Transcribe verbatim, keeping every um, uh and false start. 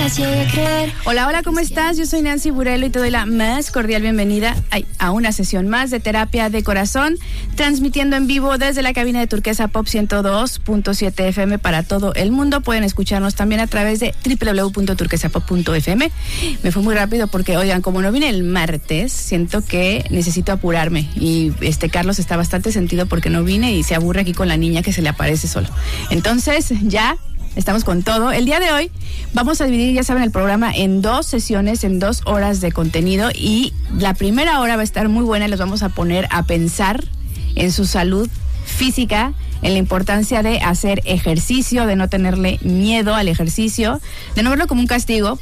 las llegue a creer. Hola, hola, ¿cómo estás? Yo soy Nancy Burelo y te doy la más cordial bienvenida ay, a una sesión más de Terapia de Corazón, transmitiendo en vivo desde la cabina de Turquesa Pop ciento dos punto siete F M para todo el mundo. Pueden escucharnos también a través de doble u doble u doble u punto turquesa pop punto f m. Me fue muy rápido porque, oigan, como no vine el martes, siento que necesito apurarme y este Carlos está bastante sentido porque no vine y se aburre aquí con la niña que se le aparece solo. Entonces, ya estamos con todo. El día de hoy vamos a dividir, ya saben, el programa en dos sesiones, en dos horas de contenido, y la primera hora va a estar muy buena. Les vamos a poner a pensar en su salud física, en la importancia de hacer ejercicio, de no tenerle miedo al ejercicio, de no verlo como un castigo,